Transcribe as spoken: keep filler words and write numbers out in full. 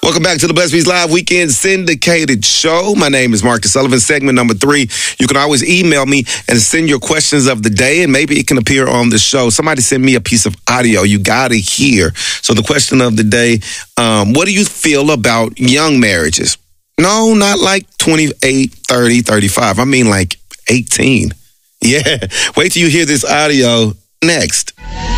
Welcome back to the Blessed Beats Live Weekend Syndicated Show. My name is Marcus Sullivan. Segment number three. You can always email me and send your questions of the day, and maybe it can appear on the show. Somebody send me a piece of audio. You got to hear. So the question of the day, um, what do you feel about young marriages? No, not like twenty-eight, thirty, thirty-five. I mean like eighteen. Yeah. Wait till you hear this audio next.